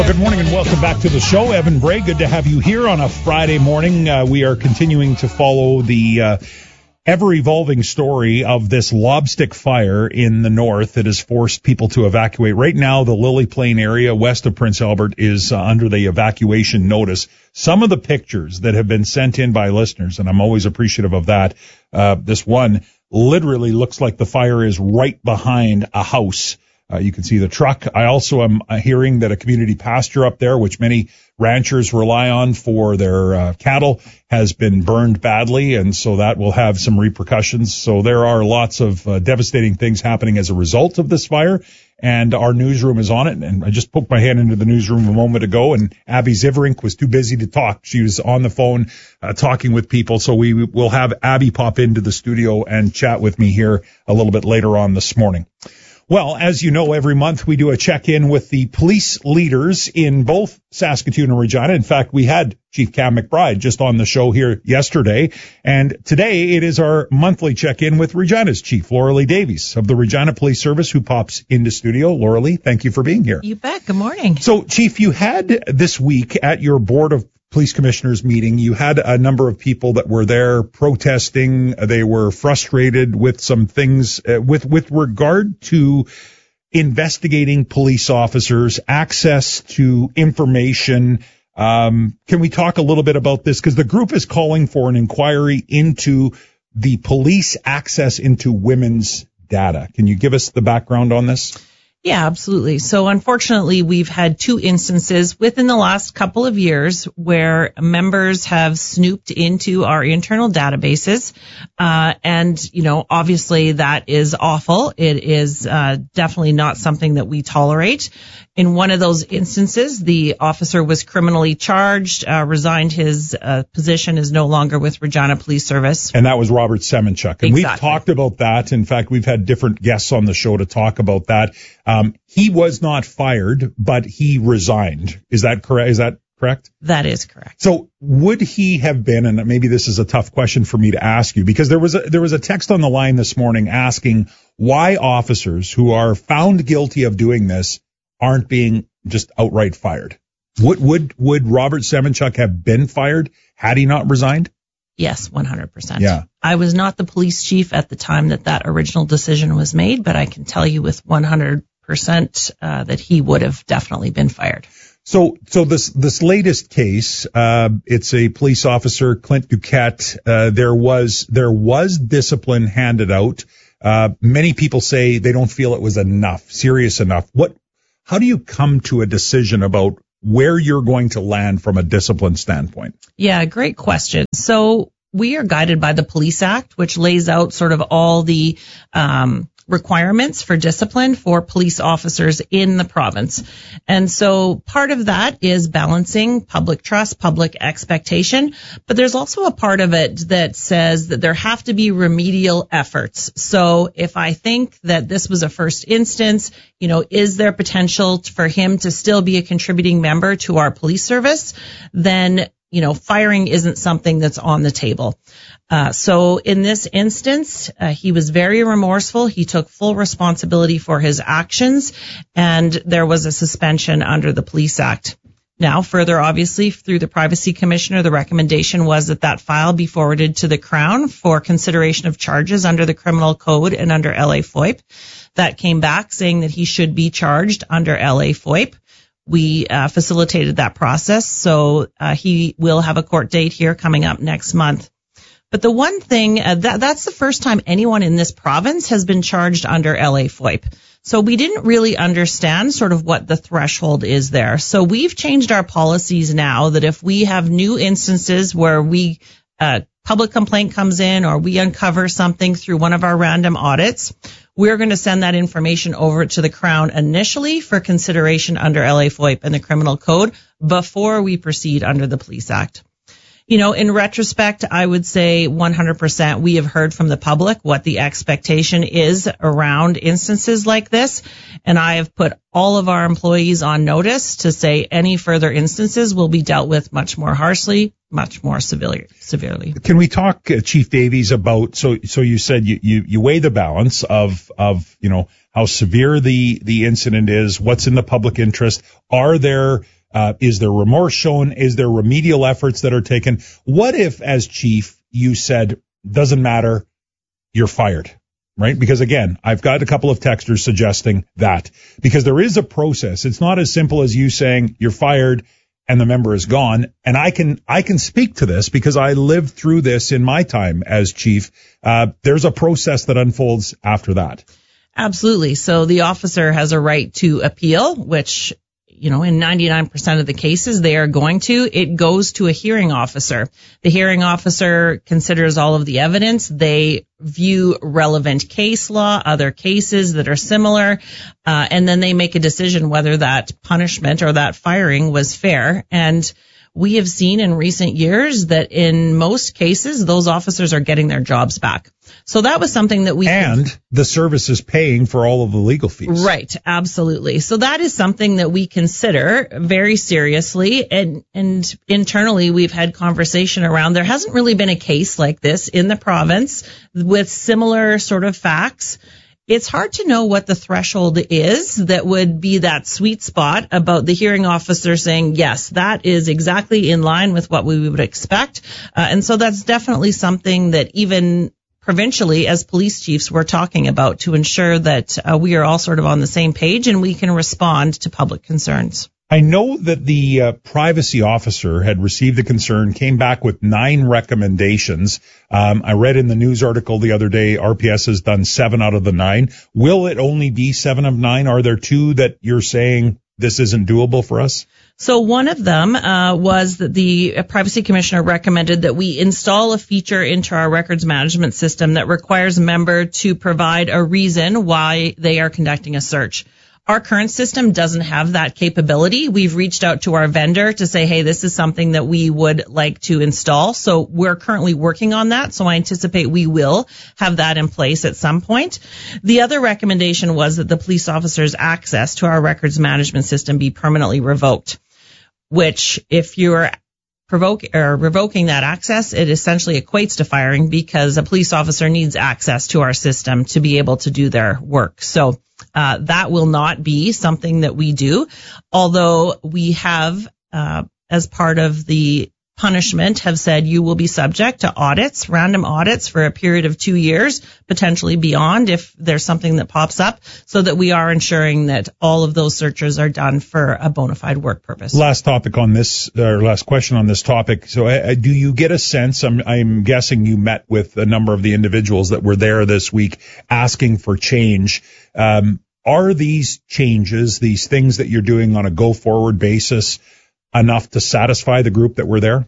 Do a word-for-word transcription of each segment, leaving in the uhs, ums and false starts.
Good morning and welcome back to the show. Evan Bray, good to have you here on a Friday morning. Uh, we are continuing to follow the uh, ever-evolving story of this lobstick fire in the north that has forced people to evacuate. Right now, the Lily Plain area west of Prince Albert is uh, under the evacuation notice. Some of the pictures that have been sent in by listeners, and I'm always appreciative of that, uh, this one literally looks like the fire is right behind a house. Uh, you can see the truck. I also am hearing that a community pasture up there, which many ranchers rely on for their uh, cattle, has been burned badly, and so that will have some repercussions. So there are lots of uh, devastating things happening as a result of this fire, and our newsroom is on it. And I just poked my hand into the newsroom a moment ago, and Abby Ziverink was too busy to talk. She was on the phone uh, talking with people, so we will have Abby pop into the studio and chat with me here a little bit later on this morning. Well, as you know, every month we do a check-in with the police leaders in both Saskatoon and Regina. In fact, we had Chief Cam McBride just on the show here yesterday. And today it is our monthly check-in with Regina's Chief, Lauralee Davies of the Regina Police Service, who pops into studio. Lauralee, thank you for being here. You bet. Good morning. So, Chief, you had this week at your Board of Police Commissioners meeting, you had a number of people that were there protesting. They were frustrated with some things uh, with with regard to investigating police officers, access to information. Um, can we talk a little bit about this? Because the group is calling for an inquiry into the police access into women's data. Can you give us the background on this? Yeah, absolutely. So unfortunately, we've had two instances within the last couple of years where members have snooped into our internal databases. Uh, and, you know, obviously that is awful. It is uh, definitely not something that we tolerate. In one of those instances, the officer was criminally charged, uh, resigned his uh, position, is no longer with Regina Police Service. And that was Robert Semenchuk. And exactly. We've talked about that. In fact, we've had different guests on the show to talk about that. Um, he was not fired, but he resigned. Is that correct? Is that correct? That is correct. So would he have been, and maybe this is a tough question for me to ask you, because there was a, there was a text on the line this morning asking why officers who are found guilty of doing this aren't being just outright fired. Would, would, would Robert Semenchuk have been fired had he not resigned? Yes, one hundred percent. Yeah. I was not the police chief at the time that that original decision was made, but I can tell you with one hundred percent uh, that he would have definitely been fired. So, so this, this latest case, uh, it's a police officer, Clint Duquette. Uh, there was, there was discipline handed out. Uh, many people say they don't feel it was enough, serious enough. What, how do you come to a decision about where you're going to land from a discipline standpoint? Yeah, great question. So we are guided by the Police Act, which lays out sort of all the um requirements for discipline for police officers in the province. And so part of that is balancing public trust, public expectation, but there's also a part of it that says that there have to be remedial efforts. So if I think that this was a first instance, you know, is there potential for him to still be a contributing member to our police service? Then, you know, firing isn't something that's on the table. Uh, so in this instance, uh, he was very remorseful. He took full responsibility for his actions, and there was a suspension under the Police Act. Now, further, obviously, through the Privacy Commissioner, the recommendation was that that file be forwarded to the Crown for consideration of charges under the Criminal Code and under L A F O I P. That came back saying that he should be charged under L A F O I P. We uh, facilitated that process, so uh, he will have a court date here coming up next month. But the one thing, uh, that, that's the first time anyone in this province has been charged under L A F O I P. So we didn't really understand sort of what the threshold is there. So we've changed our policies now that if we have new instances where we, uh, public complaint comes in or we uncover something through one of our random audits, we're going to send that information over to the Crown initially for consideration under L A F O I P and the Criminal Code before we proceed under the Police Act. You know, in retrospect, I would say one hundred percent we have heard from the public what the expectation is around instances like this. And I have put all of our employees on notice to say any further instances will be dealt with much more harshly. much more severely. severely. Can we talk, uh, Chief Davies, about, so so you said you, you, you weigh the balance of, of you know, how severe the, the incident is, what's in the public interest, are there, uh, is there remorse shown, is there remedial efforts that are taken? What if, as chief, you said, doesn't matter, you're fired? Right? Because again, I've got a couple of texters suggesting that, because there is a process. It's not as simple as you saying you're fired and the member is gone. And I can, I can speak to this because I lived through this in my time as chief. Uh, there's a process that unfolds after that. Absolutely. So the officer has a right to appeal, which, you know, in ninety-nine percent of the cases they are going to. It goes to a hearing officer. The hearing officer considers all of the evidence. They view relevant case law, other cases that are similar, uh, and then they make a decision whether that punishment or that firing was fair. And we have seen in recent years that in most cases, those officers are getting their jobs back. So that was something that we... And could, the service is paying for all of the legal fees. Right, absolutely. So that is something that we consider very seriously. And, and internally, we've had conversation around, there hasn't really been a case like this in the province with similar sort of facts. It's hard to know what the threshold is that would be that sweet spot about the hearing officer saying, yes, that is exactly in line with what we would expect. Uh, and so that's definitely something that even provincially as police chiefs we're talking about to ensure that uh, we are all sort of on the same page and we can respond to public concerns. I know that the uh, privacy officer had received the concern, came back with nine recommendations. Um, I read in the news article the other day, R P S has done seven out of the nine. Will it only be seven of nine? Are there two that you're saying this isn't doable for us? So one of them uh, was that the privacy commissioner recommended that we install a feature into our records management system that requires a member to provide a reason why they are conducting a search. Our current system doesn't have that capability. We've reached out to our vendor to say, hey, this is something that we would like to install. So we're currently working on that. So I anticipate we will have that in place at some point. The other recommendation was that the police officer's access to our records management system be permanently revoked, which if you're provoke or revoking that access, it essentially equates to firing because a police officer needs access to our system to be able to do their work. So Uh, that will not be something that we do, although we have, uh, as part of the punishment, have said you will be subject to audits, random audits for a period of two years, potentially beyond if there's something that pops up, so that we are ensuring that all of those searches are done for a bona fide work purpose. Last topic on this, or last question on this topic. So uh, do you get a sense, I'm, I'm guessing you met with a number of the individuals that were there this week asking for change. Um, are these changes, these things that you're doing on a go-forward basis, enough to satisfy the group that were there?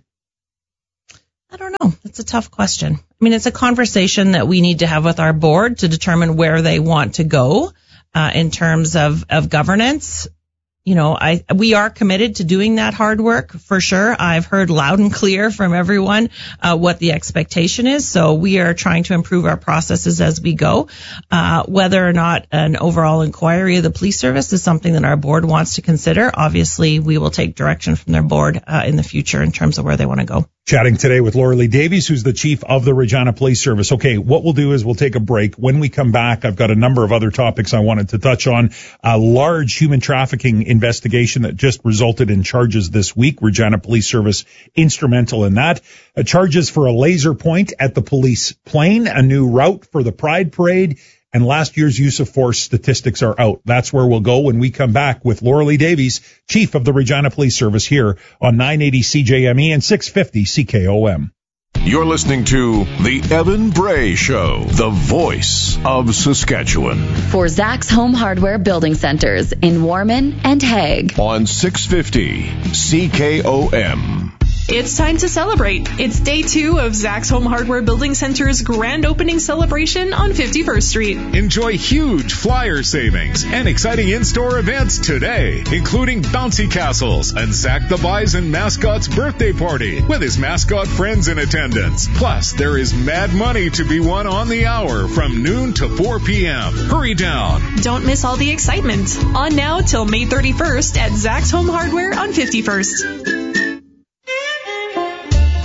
I don't know. It's a tough question. I mean, it's a conversation that we need to have with our board to determine where they want to go uh, in terms of, of governance. You know, I we are committed to doing that hard work for sure. I've heard loud and clear from everyone uh, what the expectation is. So we are trying to improve our processes as we go. Uh, whether or not an overall inquiry of the police service is something that our board wants to consider, obviously we will take direction from their board uh, in the future in terms of where they want to go. Chatting today with Laura-Lee Davies, who's the chief of the Regina Police Service. Okay, what we'll do is we'll take a break. When we come back, I've got a number of other topics I wanted to touch on. A large human trafficking investigation that just resulted in charges this week. Regina Police Service instrumental in that. Uh, charges for a laser point at the police plane, a new route for the Pride Parade, and last year's use of force statistics are out. That's where we'll go when we come back with Laura-Lee Davies, chief of the Regina Police Service, here on nine eighty C J M E and six fifty C K O M. You're listening to The Evan Bray Show, the voice of Saskatchewan. For Zach's Home Hardware Building Centers in Warman and Hague. On six fifty C K O M. It's time to celebrate. It's day two of Zach's Home Hardware Building Center's grand opening celebration on fifty-first Street. Enjoy huge flyer savings and exciting in-store events today, including bouncy castles and Zach the Bison mascot's birthday party with his mascot friends in attendance. Plus, there is mad money to be won on the hour from noon to four p.m. Hurry down. Don't miss all the excitement. On now till May thirty-first at Zach's Home Hardware on fifty-first.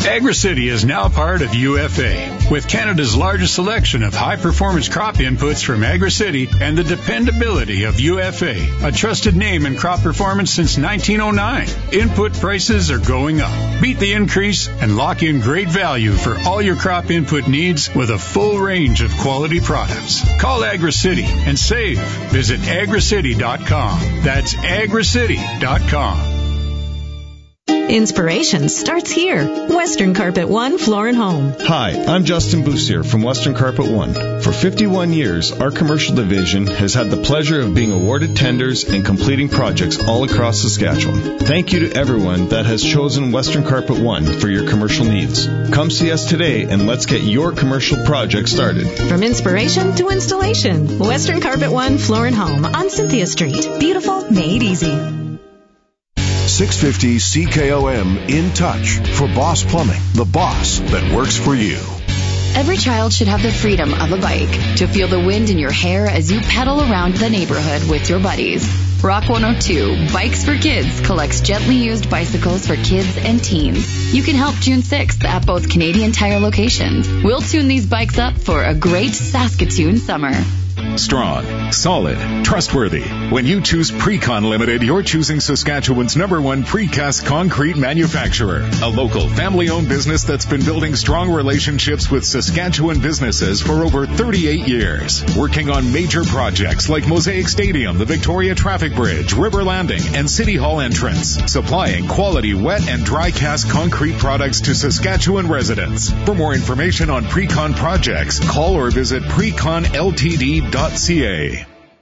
AgriCity is now part of U F A. With Canada's largest selection of high-performance crop inputs from AgriCity and the dependability of U F A, a trusted name in crop performance since nineteen oh nine. Input prices are going up. Beat the increase and lock in great value for all your crop input needs with a full range of quality products. Call AgriCity and save. Visit agri city dot com. That's agri city dot com. Inspiration starts here. Western Carpet One Floor and Home. Hi, I'm Justin Boussier from Western Carpet One. For fifty-one years, our commercial division has had the pleasure of being awarded tenders and completing projects all across Saskatchewan. Thank you to everyone that has chosen Western Carpet One for your commercial needs. Come see us today and let's get your commercial project started. From inspiration to installation, Western Carpet One Floor and Home on Cynthia Street. Beautiful, made easy. six fifty C K O M In Touch for Boss Plumbing, the boss that works for you. Every child should have the freedom of a bike to feel the wind in your hair as you pedal around the neighborhood with your buddies. Rock one oh two, Bikes for Kids, collects gently used bicycles for kids and teens. You can help June sixth at both Canadian Tire locations. We'll tune these bikes up for a great Saskatoon summer. Strong, solid, trustworthy. When you choose Precon Limited, you're choosing Saskatchewan's number one precast concrete manufacturer. A local, family-owned business that's been building strong relationships with Saskatchewan businesses for over thirty-eight years. Working on major projects like Mosaic Stadium, the Victoria Traffic Bridge, River Landing, and City Hall entrance. Supplying quality wet and dry cast concrete products to Saskatchewan residents. For more information on Precon projects, call or visit precon l t d dot c a.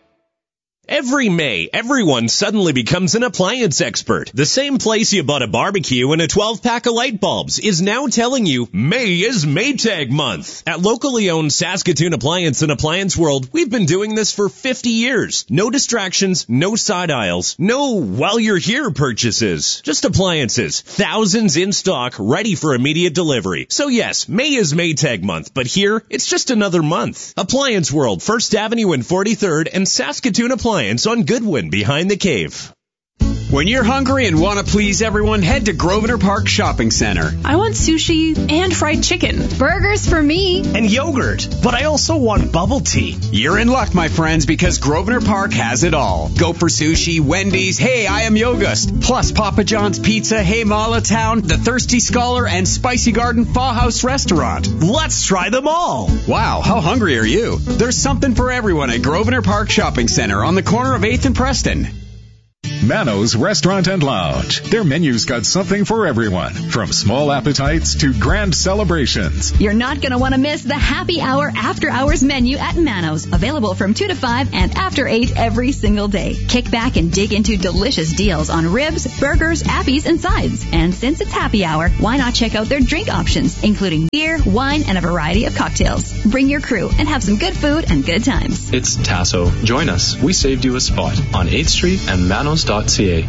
Every May, everyone suddenly becomes an appliance expert. The same place you bought a barbecue and a twelve-pack of light bulbs is now telling you May is Maytag month. At locally owned Saskatoon Appliance and Appliance World, we've been doing this for fifty years. No distractions, no side aisles, no while you're here purchases. Just appliances, thousands in stock, ready for immediate delivery. So yes, May is Maytag month, but here, it's just another month. Appliance World, First Avenue and forty-third, and Saskatoon Appliance on Goodwin behind the cave. When you're hungry and want to please everyone, head to Grosvenor Park Shopping Center. I want sushi and fried chicken. Burgers for me. And yogurt. But I also want bubble tea. You're in luck, my friends, because Grosvenor Park has it all. Go for sushi, Wendy's, Hey, I Am Yogust. Plus Papa John's Pizza, Hey Mala Town, The Thirsty Scholar, and Spicy Garden Pho House Restaurant. Let's try them all. Wow, how hungry are you? There's something for everyone at Grosvenor Park Shopping Center on the corner of eighth and Preston. Mano's Restaurant and Lounge. Their menu's got something for everyone, from small appetites to grand celebrations. You're not going to want to miss the happy hour after hours menu at Mano's, available from two to five and after eight every single day. Kick back and dig into delicious deals on ribs, burgers, appies, and sides. And since it's happy hour, why not check out their drink options, including beer, wine, and a variety of cocktails. Bring your crew and have some good food and good times. It's Tasso. Join us. We saved you a spot on eighth street and manos dot c a.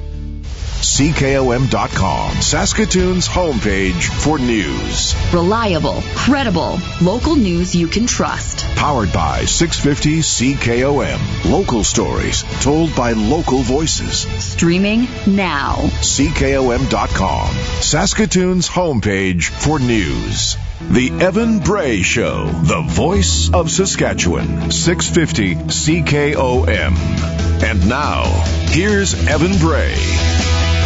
C K O M dot com, Saskatoon's homepage for news. Reliable, credible, local news you can trust. Powered by six fifty C K O M. Local stories told by local voices. Streaming now. C K O M dot com, Saskatoon's homepage for news. The Evan Bray Show, the voice of Saskatchewan, six fifty C K O M. And now, here's Evan Bray.